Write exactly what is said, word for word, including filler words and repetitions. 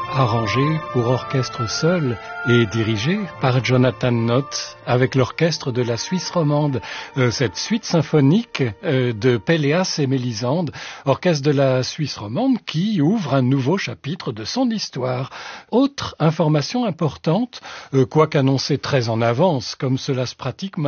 arrangé pour orchestre seul et dirigé par Jonathan Nott avec l'orchestre de la Suisse romande. Euh, cette suite symphonique euh, de Péléas et Mélisande, orchestre de la Suisse romande qui ouvre un nouveau chapitre de son histoire. Autre information importante, euh, quoique annoncée très en avance, comme cela se pratique